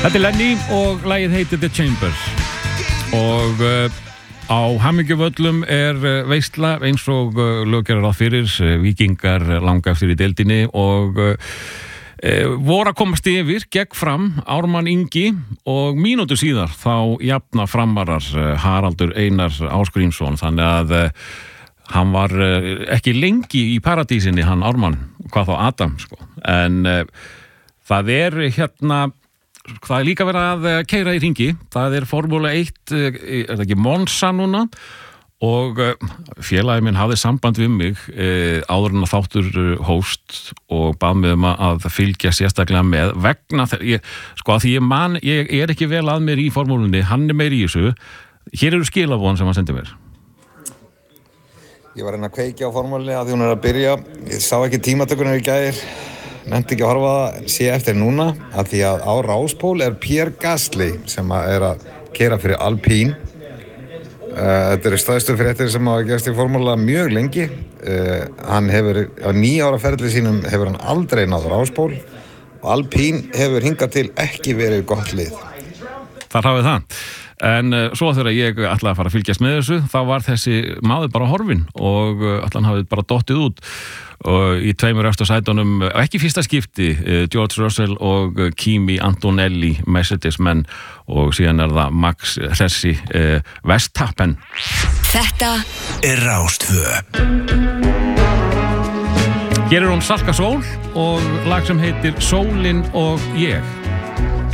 Þetta Lenny og lagið heitir The Chambers og á hamingjuvöllum veisla eins og löggerar að fyrir Víkingar langa eftir í deildinni og voru að komast yfir gegn Fram Ármann Ingi og mínútu síðar þá jafna Framarar Haraldur Einar Ásgrímsson þannig að hann var ekki lengi í paradísinni hann Ármann, hvað þá Adam sko. En það það líka verið að keyra í hringi, það Formúla 1 það ekki Monza núna og félagi minn hafði samband við mig áður en að þáttur hóst og bað mig að fylgja sérstaklega með vegna sko að því ég ekki vel að mér í formúlunni, hann meir í þessu hér eru skilabóðan sem hann sendi mér. Ég var að kveikja á formúlunni að því hún að byrja, ég sá ekki tímatökurnar í gær nefndi ekki að horfa það sé eftir núna að því að á Ráspól Pierre Gasly sem að keyra fyrir Alpine þetta stærstu fréttir sem hafa gerst í formúla mjög lengi hann hefur á 9 ára ferli sínum hefur hann aldrei náð Ráspól og Alpine hefur hingað til ekki verið gott lið. Þar hafið það en svo þegar ég ætlaði að fara að fylgjast með þessu þá var þessi maður bara horfinn og allan hafið bara dottið út og í 2 eftir sætunum ekki fyrsta skipti George Russell og Kimi Antonelli Mercedes menn og síðan það Max Hressi Verstappen. Þetta Rás 2. Hér hún Salka Sól og lag sem heitir Sólin og ég.